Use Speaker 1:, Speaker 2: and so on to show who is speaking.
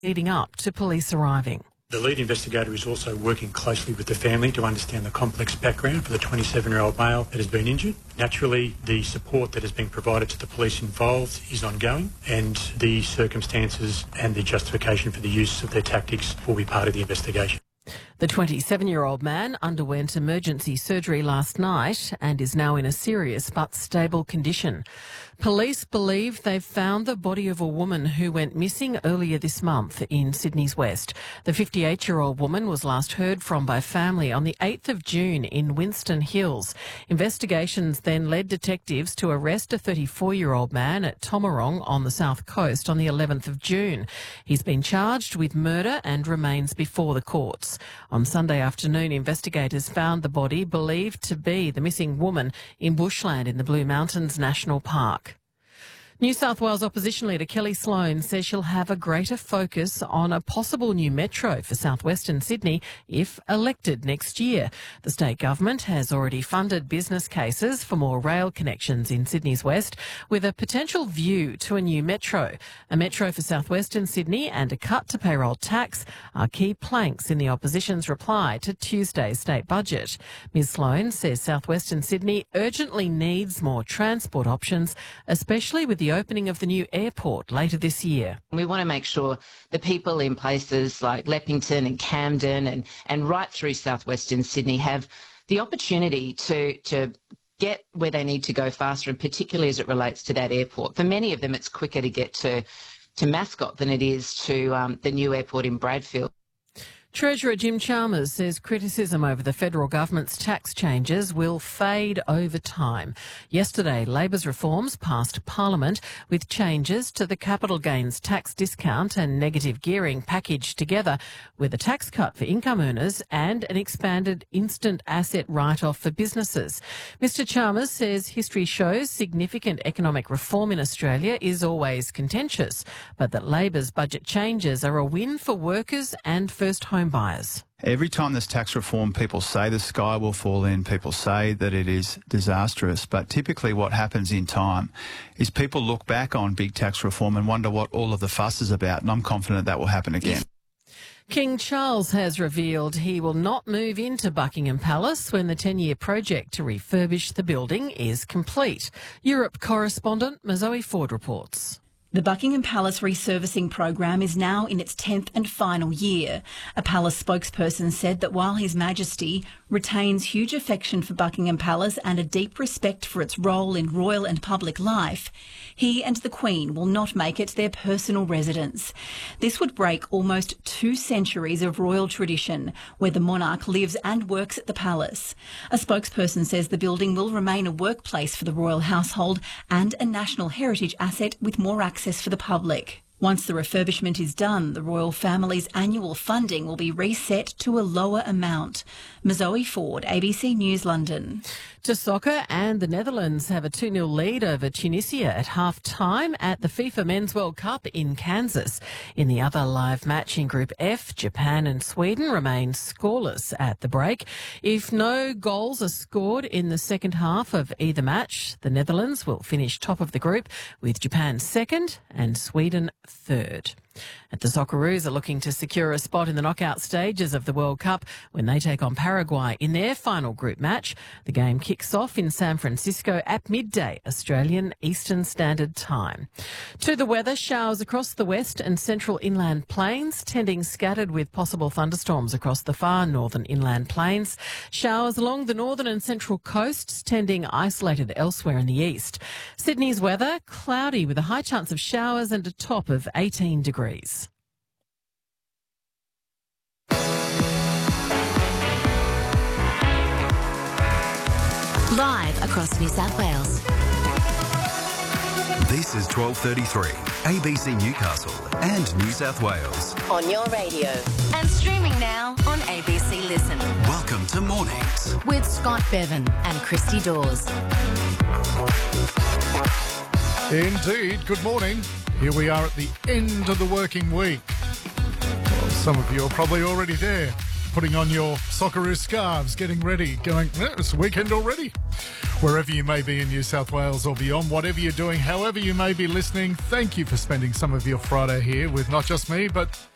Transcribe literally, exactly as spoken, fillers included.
Speaker 1: leading up to police arriving.
Speaker 2: The lead investigator is also working closely with the family to understand the complex background for the twenty-seven-year-old male that has been injured. Naturally, the support that has been provided to the police involved is ongoing, and the circumstances and the justification for the use of their tactics will be part of the investigation.
Speaker 1: The twenty-seven-year-old man underwent emergency surgery last night and is now in a serious but stable condition. Police believe they've found the body of a woman who went missing earlier this month in Sydney's West. The fifty-eight-year-old woman was last heard from by family on the eighth of June in Winston Hills. Investigations then led detectives to arrest a thirty-four-year-old man at Tomarong on the south coast on the eleventh of June. He's been charged with murder and remains before the courts. On Sunday afternoon, investigators found the body believed to be the missing woman in bushland in the Blue Mountains National Park. New South Wales opposition leader Kelly Sloan says she'll have a greater focus on a possible new metro for southwestern Sydney if elected next year. The state government has already funded business cases for more rail connections in Sydney's West, with a potential view to a new metro. A metro for southwestern Sydney and a cut to payroll tax are key planks in the opposition's reply to Tuesday's state budget. Ms Sloan says southwestern Sydney urgently needs more transport options, especially with the opening of the new airport later this year.
Speaker 3: We want to make sure the people in places like Leppington and Camden and, and right through southwestern Sydney have the opportunity to, to get where they need to go faster, and particularly as it relates to that airport. For many of them, it's quicker to get to, to Mascot than it is to um, the new airport in Bradfield.
Speaker 1: Treasurer Jim Chalmers says criticism over the federal government's tax changes will fade over time. Yesterday, Labor's reforms passed Parliament with changes to the capital gains tax discount and negative gearing packaged together with a tax cut for income earners and an expanded instant asset write-off for businesses. Mister Chalmers says history shows significant economic reform in Australia is always contentious, but that Labor's budget changes are a win for workers and first home buyers.
Speaker 4: Every time there's tax reform, people say the sky will fall in, people say that it is disastrous, but typically what happens in time is people look back on big tax reform and wonder what all of the fuss is about, and I'm confident that will happen again.
Speaker 1: King Charles has revealed he will not move into Buckingham Palace when the ten-year project to refurbish the building is complete. Europe correspondent Mazoe Ford reports.
Speaker 5: The Buckingham Palace resurfacing program is now in its tenth and final year. A palace spokesperson said that while His Majesty retains huge affection for Buckingham Palace and a deep respect for its role in royal and public life, he and the Queen will not make it their personal residence. This would break almost two centuries of royal tradition, where the monarch lives and works at the palace. A spokesperson says the building will remain a workplace for the royal household and a national heritage asset with more access for the public. Once the refurbishment is done, the royal family's annual funding will be reset to a lower amount. Mazoe Ford, A B C News, London.
Speaker 1: To soccer, and the Netherlands have a two nil lead over Tunisia at half-time at the FIFA Men's World Cup in Kansas. In the other live match in Group F, Japan and Sweden remain scoreless at the break. If no goals are scored in the second half of either match, the Netherlands will finish top of the group, with Japan second and Sweden third. And the Socceroos are looking to secure a spot in the knockout stages of the World Cup when they take on Paraguay in their final group match. The game kicks off in San Francisco at midday, Australian Eastern Standard Time. To the weather, showers across the west and central inland plains, tending scattered with possible thunderstorms across the far northern inland plains. Showers along the northern and central coasts, tending isolated elsewhere in the east. Sydney's weather, cloudy with a high chance of showers and a top of eighteen degrees.
Speaker 6: Live across New South Wales.
Speaker 7: This is twelve thirty-three, A B C Newcastle and New South Wales.
Speaker 6: On your radio. And streaming now on A B C Listen.
Speaker 7: Welcome to Mornings
Speaker 6: with Scott Bevan and Christy Dawes.
Speaker 8: Indeed. Good morning. Here we are at the end of the working week. Well, some of you are probably already there, putting on your Socceroo scarves, getting ready, going, eh, it's the weekend already. Wherever you may be in New South Wales or beyond, whatever you're doing, however you may be listening, thank you for spending some of your Friday here with not just me, but